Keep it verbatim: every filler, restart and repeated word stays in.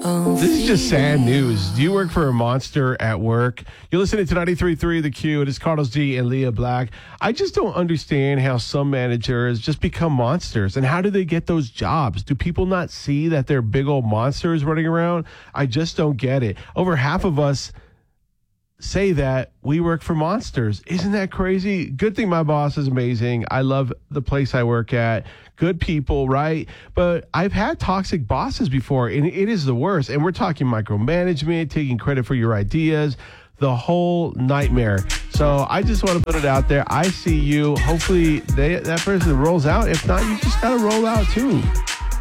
This is just sad news. Do you work for a monster at work? You're listening to ninety-three point three The Q. It is Carlos G and Leah Black. I just don't understand how some managers just become monsters. And how do they get those jobs? Do people not see that they're big old monsters running around? I just don't get it. Over half of us say that we work for monsters. Isn't that crazy? Good thing my boss is amazing. I love the place I work at. Good people, right? But I've had toxic bosses before, and it is the worst. And we're talking micromanagement, taking credit for your ideas, the whole nightmare. So I just want to put it out there. I see you. Hopefully they, that person rolls out. If not, you just got to roll out too.